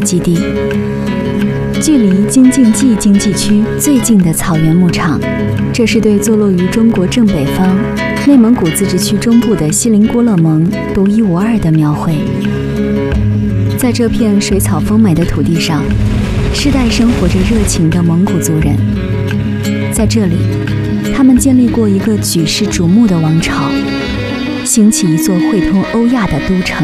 基地，距离京津冀经济区最近的草原牧场。这是对坐落于中国正北方、内蒙古自治区中部的锡林郭勒盟独一无二的描绘。在这片水草丰美的土地上，世代生活着热情的蒙古族人。在这里，他们建立过一个举世瞩目的王朝，兴起一座汇通欧亚的都城。